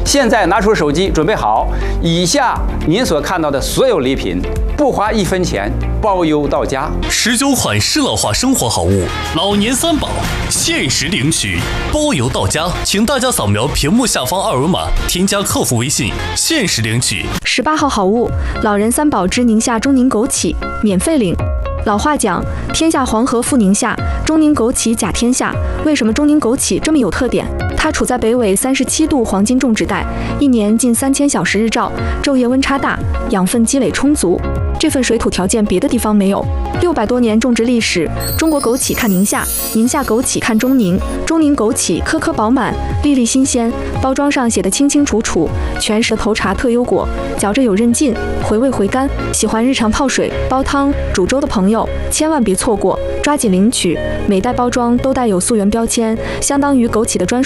现在拿出手机，准备好，以下您所看到的所有礼品，不花1分钱，包邮到家。 19款适老化生活好物，老年三宝，限时领取，包邮到家。请大家扫描屏幕下方二维码，添加客服微信，限时领取。 18号好物，老人三宝之宁夏中宁枸杞，免费领。老话讲，天下黄河赴宁夏，中宁枸杞甲天下。为什么中宁枸杞这么有特点？它处在北纬37度黄金种植带，一年近3000小时日照，昼夜温差大，养分积累充足。这份水土条件别的地方没有。600多年种植历史，中国枸杞看宁夏，宁夏枸杞看中宁。中宁枸杞颗颗饱满，粒粒新鲜，包装上写得清清楚楚，全是头茶特优果，嚼着有韧劲，回味回甘。喜欢日常泡水、煲汤、煮粥的朋友，千万别错过，抓紧领取。每袋包装都带有溯源标签，相当于枸杞的专属